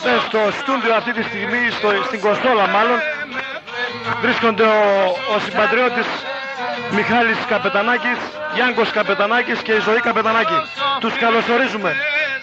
Στο στούντιο αυτή τη στιγμή, στην Κοστόλα μάλλον, βρίσκονται ο συμπατριώτης Μιχάλης Καπετανάκης, Γιάνγκος Καπετανάκης και η Ζωή Καπετανάκη. Τους καλωσορίζουμε.